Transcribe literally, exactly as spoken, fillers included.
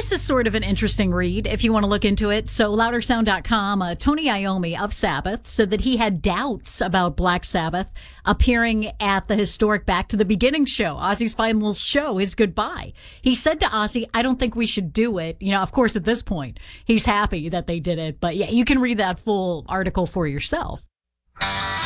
this is sort of an interesting read if you want to look into it. So louder sound dot com, uh, Tony Iommi of Sabbath said that he had doubts about Black Sabbath appearing at the historic Back to the Beginning show, Ozzy's final show, his goodbye. He said to Ozzy, I don't think we should do it. You know, of course, at this point, he's happy that they did it. But yeah, you can read that full article for yourself.